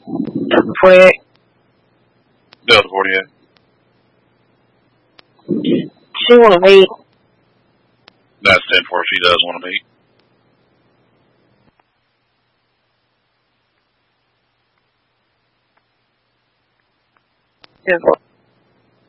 Fue Delta 48. she want to meet. That's 10-4. She does want to meet. Simple.